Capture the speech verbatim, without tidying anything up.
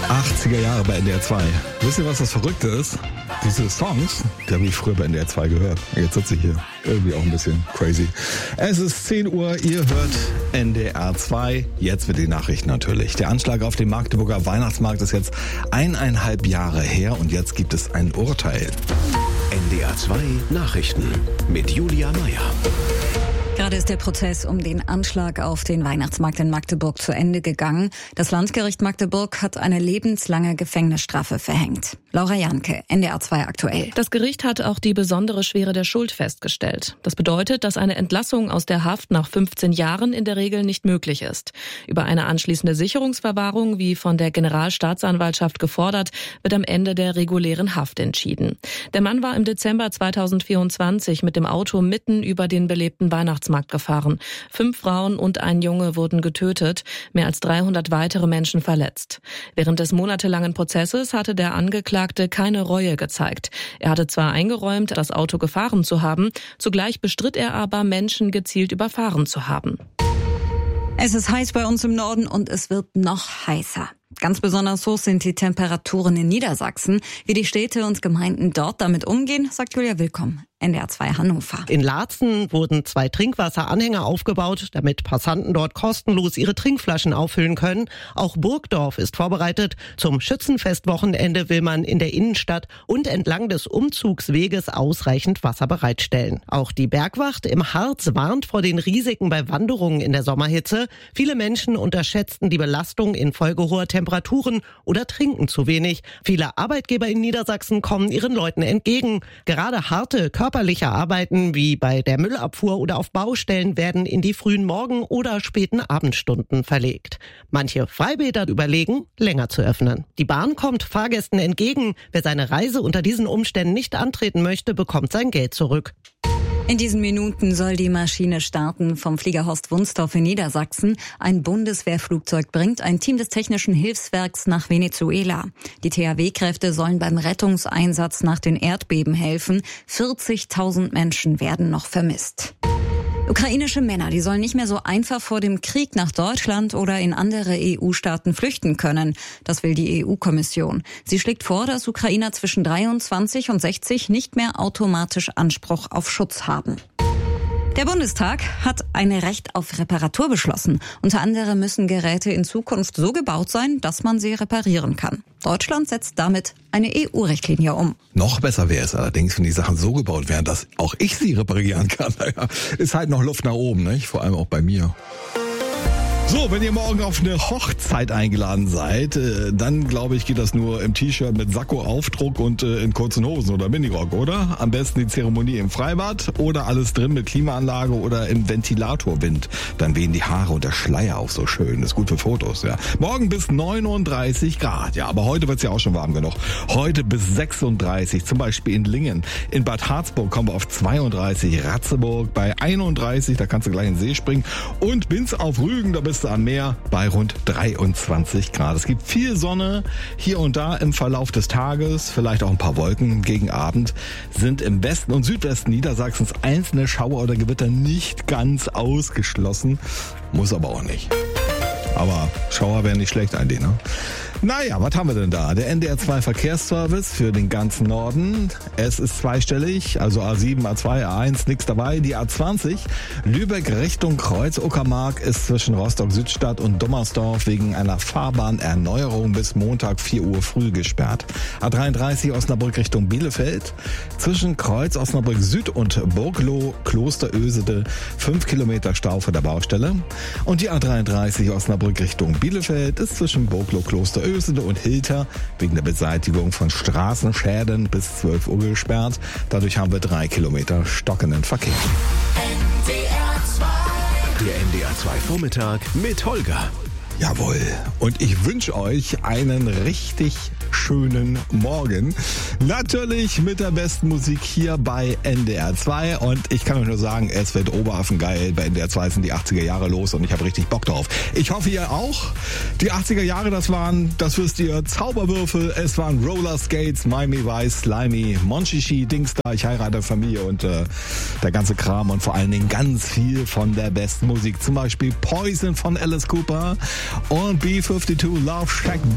achtziger Jahre bei N D R zwei. Wisst ihr, was das Verrückte ist? Diese Songs, die habe ich früher bei N D R zwei gehört. Jetzt sitze ich hier. Irgendwie auch ein bisschen crazy. Es ist zehn Uhr, ihr hört N D R zwei. Jetzt mit den Nachrichten natürlich. Der Anschlag auf den Magdeburger Weihnachtsmarkt ist jetzt eineinhalb Jahre her und jetzt gibt es ein Urteil. N D R zwei Nachrichten mit Julia Meyer. Gerade ist der Prozess um den Anschlag auf den Weihnachtsmarkt in Magdeburg zu Ende gegangen. Das Landgericht Magdeburg hat eine lebenslange Gefängnisstrafe verhängt. Laura Janke, N D R zwei aktuell. Das Gericht hat auch die besondere Schwere der Schuld festgestellt. Das bedeutet, dass eine Entlassung aus der Haft nach fünfzehn Jahren in der Regel nicht möglich ist. Über eine anschließende Sicherungsverwahrung, wie von der Generalstaatsanwaltschaft gefordert, wird am Ende der regulären Haft entschieden. Der Mann war im Dezember zweitausendvierundzwanzig mit dem Auto mitten über den belebten Weihnachtsmarkt gefahren. Fünf Frauen und ein Junge wurden getötet, mehr als dreihundert weitere Menschen verletzt. Während des monatelangen Prozesses hatte der Angeklagte keine Reue gezeigt. Er hatte zwar eingeräumt, das Auto gefahren zu haben, zugleich bestritt er aber, Menschen gezielt überfahren zu haben. Es ist heiß bei uns im Norden und es wird noch heißer. Ganz besonders hoch sind die Temperaturen in Niedersachsen. Wie die Städte und Gemeinden dort damit umgehen, sagt Julia Willkomm, N D R zwei Hannover. In Laatzen wurden zwei Trinkwasseranhänger aufgebaut, damit Passanten dort kostenlos ihre Trinkflaschen auffüllen können. Auch Burgdorf ist vorbereitet. Zum Schützenfestwochenende will man in der Innenstadt und entlang des Umzugsweges ausreichend Wasser bereitstellen. Auch die Bergwacht im Harz warnt vor den Risiken bei Wanderungen in der Sommerhitze. Viele Menschen unterschätzten die Belastung infolge hoher Temperaturen oder trinken zu wenig. Viele Arbeitgeber in Niedersachsen kommen ihren Leuten entgegen. Gerade harte körperliche Arbeiten wie bei der Müllabfuhr oder auf Baustellen werden in die frühen Morgen- oder späten Abendstunden verlegt. Manche Freibäder überlegen, länger zu öffnen. Die Bahn kommt Fahrgästen entgegen. Wer seine Reise unter diesen Umständen nicht antreten möchte, bekommt sein Geld zurück. In diesen Minuten soll die Maschine starten vom Flieger Horst Wunstorf in Niedersachsen. Ein Bundeswehrflugzeug bringt ein Team des Technischen Hilfswerks nach Venezuela. Die T H W-Kräfte sollen beim Rettungseinsatz nach den Erdbeben helfen. vierzigtausend Menschen werden noch vermisst. Ukrainische Männer, die sollen nicht mehr so einfach vor dem Krieg nach Deutschland oder in andere E U-Staaten flüchten können. Das will die E U-Kommission. Sie schlägt vor, dass Ukrainer zwischen dreiundzwanzig und sechzig nicht mehr automatisch Anspruch auf Schutz haben. Der Bundestag hat ein Recht auf Reparatur beschlossen. Unter anderem müssen Geräte in Zukunft so gebaut sein, dass man sie reparieren kann. Deutschland setzt damit eine E U-Richtlinie um. Noch besser wäre es allerdings, wenn die Sachen so gebaut wären, dass auch ich sie reparieren kann. Naja, ist halt noch Luft nach oben, nicht? Vor allem auch bei mir. So, wenn ihr morgen auf eine Hochzeit eingeladen seid, dann glaube ich, geht das nur im T-Shirt mit Sakko-Aufdruck und in kurzen Hosen oder Minirock, oder? Am besten die Zeremonie im Freibad oder alles drin mit Klimaanlage oder im Ventilatorwind. Dann wehen die Haare und der Schleier auch so schön. Das ist gut für Fotos, ja. Morgen bis neununddreißig Grad, ja, aber heute wird's ja auch schon warm genug. Heute bis sechsunddreißig, zum Beispiel in Lingen. In Bad Harzburg kommen wir auf zweiunddreißig, Ratzeburg bei einunddreißig, da kannst du gleich in den See springen. Und Binz auf Rügen, da bist am Meer bei rund dreiundzwanzig Grad. Es gibt viel Sonne hier und da im Verlauf des Tages, vielleicht auch ein paar Wolken. Gegen Abend sind im Westen und Südwesten Niedersachsens einzelne Schauer oder Gewitter nicht ganz ausgeschlossen. Muss aber auch nicht. Aber Schauer wären nicht schlecht eigentlich, ne? Naja, was haben wir denn da? Der N D R zwei Verkehrsservice für den ganzen Norden. Es ist zweistellig, also A sieben, A zwei, A eins, nix dabei. Die A zwanzig, Lübeck Richtung Kreuz-Uckermark ist zwischen Rostock-Südstadt und Dommersdorf wegen einer Fahrbahnerneuerung bis Montag vier Uhr früh gesperrt. A dreiunddreißig Osnabrück Richtung Bielefeld, zwischen Kreuz Osnabrück Süd und Burgloh Klosterösede fünf Kilometer Stau vor der Baustelle. Und die A dreiunddreißig Osnabrück Richtung Bielefeld ist zwischen Burgloh Klosterösede Ösede und Hilter wegen der Beseitigung von Straßenschäden bis zwölf Uhr gesperrt. Dadurch haben wir drei Kilometer stockenden Verkehr. N D R zwei. Der N D R zwei Vormittag mit Holger. Jawohl. Und ich wünsche euch einen richtig schönen Morgen. Natürlich mit der besten Musik hier bei N D R zwei. Und ich kann euch nur sagen, es wird oberaffengeil. Bei N D R zwei sind die achtziger Jahre los und ich habe richtig Bock drauf. Ich hoffe, ihr auch. Die achtziger Jahre, das waren, das wisst ihr, Zauberwürfel. Es waren Roller Skates, Miami Vice, Slimy, Monchichi, Dingsda, Ich heirate Familie und äh, der ganze Kram. Und vor allen Dingen ganz viel von der besten Musik. Zum Beispiel Poison von Alice Cooper und B zweiundfünfzig Love Shack